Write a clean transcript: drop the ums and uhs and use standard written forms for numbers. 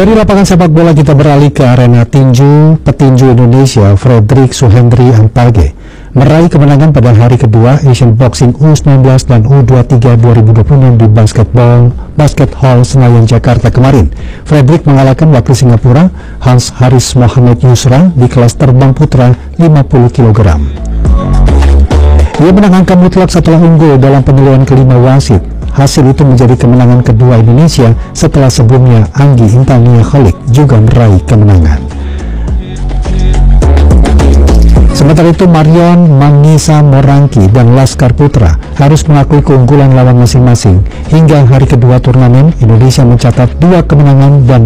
Dari lapangan sepak bola kita beralih ke arena tinju. Petinju Indonesia Fredrik Suhendri Ampage meraih kemenangan pada hari kedua Asian Boxing U19 dan U23 2026 di Basket Hall Senayan, Jakarta kemarin. Fredrik mengalahkan wakil Singapura Hans Haris Mohammed Yusra di kelas terbang putra 50 kg. Ia menang angka mutlak setelah unggul dalam penilaian kelima wasit. Hasil itu menjadi kemenangan kedua Indonesia setelah sebelumnya Anggi Intania Khalik juga meraih kemenangan. Sementara itu Marion Manisa Moranki dan Laskar Putra harus mengakui keunggulan lawan masing-masing. Hingga hari kedua turnamen, Indonesia mencatat 2 kemenangan dan